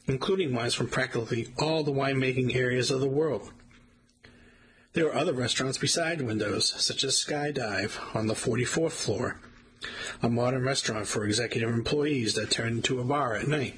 including wines from practically all the winemaking areas of the world. There were other restaurants beside windows, such as Skydive on the 44th floor, a modern restaurant for executive employees that turned into a bar at night.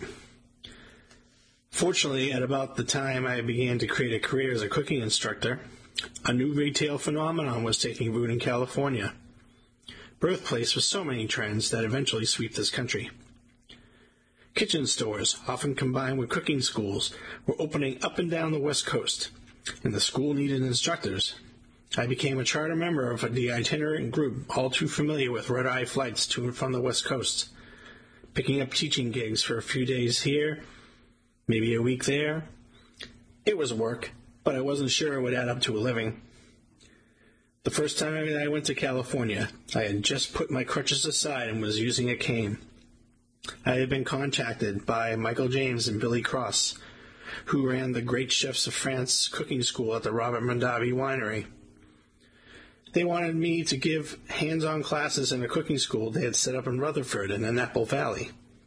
Fortunately, at about the time I began to create a career as a cooking instructor, a new retail phenomenon was taking root in California, birthplace with so many trends that eventually sweep this country. Kitchen stores, often combined with cooking schools, were opening up and down the West Coast, and the school needed instructors. I became a charter member of the itinerant group, all too familiar with red-eye flights to and from the West Coast, picking up teaching gigs for a few days here, maybe a week there. It was work, but I wasn't sure it would add up to a living. The first time I went to California, I had just put my crutches aside and was using a cane. I had been contacted by Michael James and Billy Cross, who ran the Great Chefs of France cooking school at the Robert Mondavi Winery. They wanted me to give hands-on classes in a cooking school they had set up in Rutherford in the Napa Valley.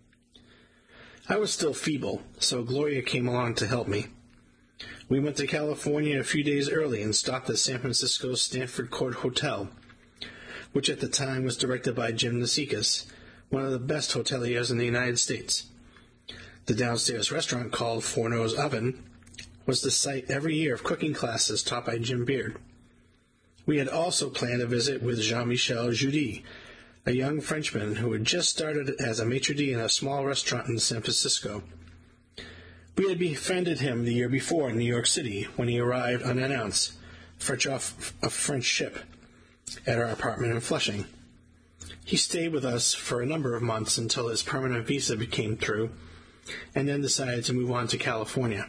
I was still feeble, so Gloria came along to help me. We went to California a few days early and stopped at San Francisco's Stanford Court Hotel, which at the time was directed by Jim Nasicas, one of the best hoteliers in the United States. The downstairs restaurant, called Fourneau's Oven, was the site every year of cooking classes taught by Jim Beard. We had also planned a visit with Jean-Michel Judy, a young Frenchman who had just started as a maitre d' in a small restaurant in San Francisco. We had befriended him the year before in New York City when he arrived unannounced, fresh off a French ship, at our apartment in Flushing. He stayed with us for a number of months until his permanent visa became through, and then decided to move on to California.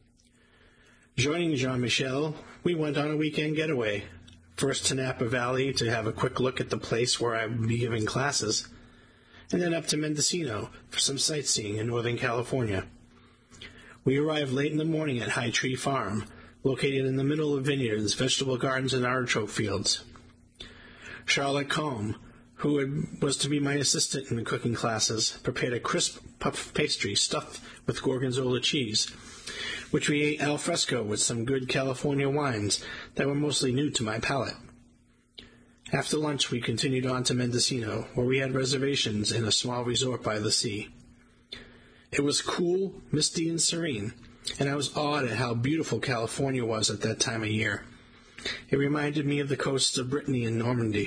Joining Jean-Michel, we went on a weekend getaway, first to Napa Valley to have a quick look at the place where I would be giving classes, and then up to Mendocino for some sightseeing in Northern California. We arrived late in the morning at High Tree Farm, located in the middle of vineyards, vegetable gardens, and artichoke fields. Charlotte Combe, who was to be my assistant in the cooking classes, prepared a crisp puff pastry stuffed with gorgonzola cheese, which we ate al fresco with some good California wines that were mostly new to my palate. After lunch, we continued on to Mendocino, where we had reservations in a small resort by the sea. It was cool, misty, and serene, and I was awed at how beautiful California was at that time of year. It reminded me of the coasts of Brittany and Normandy.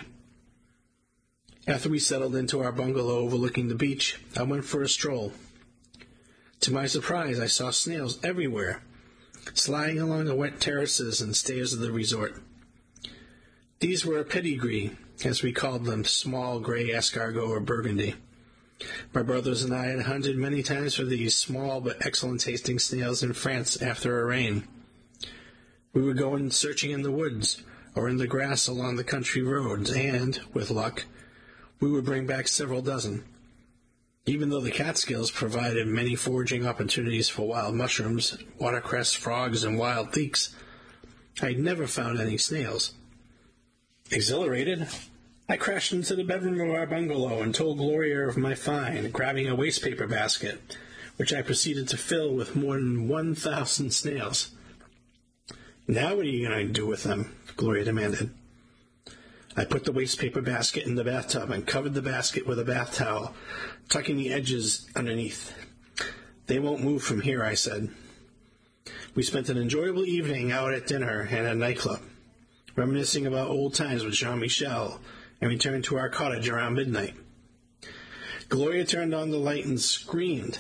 After we settled into our bungalow overlooking the beach, I went for a stroll. To my surprise, I saw snails everywhere, sliding along the wet terraces and stairs of the resort. These were a pedigree, as we called them, small gray escargot or burgundy. My brothers and I had hunted many times for these small but excellent-tasting snails in France after a rain. We would go in searching in the woods or in the grass along the country roads, and, with luck, we would bring back several dozen. Even though the Catskills provided many foraging opportunities for wild mushrooms, watercress, frogs, and wild leeks, I had never found any snails. Exhilarated, I crashed into the bedroom of our bungalow and told Gloria of my find, grabbing a wastepaper basket, which I proceeded to fill with more than 1,000 snails. "Now what are you going to do with them?" Gloria demanded. I put the wastepaper basket in the bathtub and covered the basket with a bath towel, tucking the edges underneath. "They won't move from here," I said. We spent an enjoyable evening out at dinner and at a nightclub, reminiscing about old times with Jean-Michel, and returned to our cottage around midnight. Gloria turned on the light and screamed.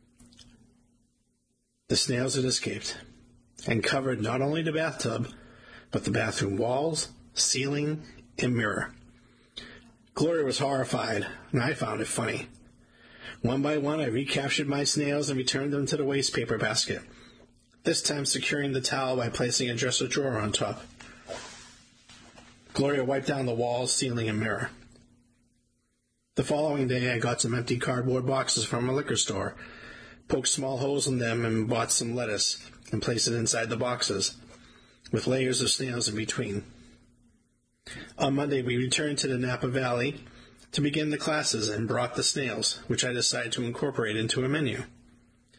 The snails had escaped, and covered not only the bathtub, but the bathroom walls, ceiling, and mirror. Gloria was horrified, and I found it funny. One by one, I recaptured my snails and returned them to the wastepaper basket, this time securing the towel by placing a dresser drawer on top. Gloria wiped down the walls, ceiling, and mirror. The following day, I got some empty cardboard boxes from a liquor store, poked small holes in them, and bought some lettuce, and placed it inside the boxes, with layers of snails in between. On Monday, we returned to the Napa Valley to begin the classes and brought the snails, which I decided to incorporate into a menu.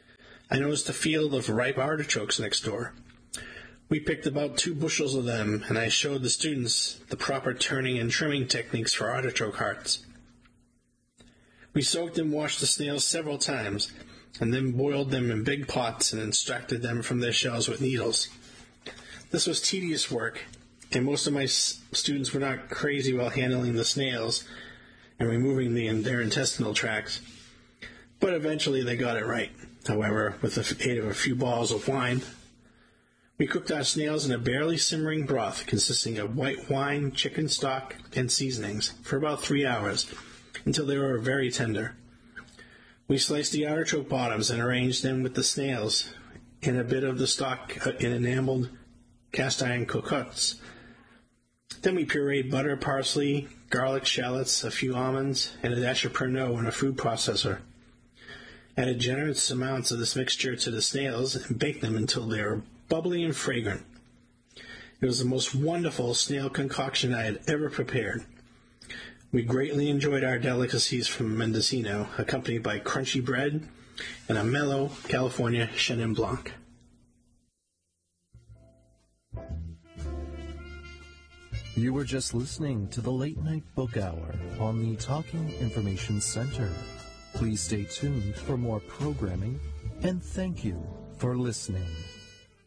I noticed a field of ripe artichokes next door. We picked about 2 bushels of them, and I showed the students the proper turning and trimming techniques for artichoke hearts. We soaked and washed the snails several times, and then boiled them in big pots and extracted them from their shells with needles. This was tedious work, and most of my students were not crazy while handling the snails and removing their intestinal tracts, but eventually they got it right. However, with the aid of a few bottles of wine, we cooked our snails in a barely simmering broth consisting of white wine, chicken stock, and seasonings for about 3 hours, until they were very tender. We sliced the artichoke bottoms and arranged them with the snails in a bit of the stock in enameled cast-iron cocottes. Then we pureed butter, parsley, garlic, shallots, a few almonds, and a dash of Pernod in a food processor. Added generous amounts of this mixture to the snails and baked them until they were bubbly and fragrant. It was the most wonderful snail concoction I had ever prepared. We greatly enjoyed our delicacies from Mendocino, accompanied by crunchy bread and a mellow California Chenin Blanc. You were just listening to the Late Night Book Hour on the Talking Information Center. Please stay tuned for more programming, and thank you for listening.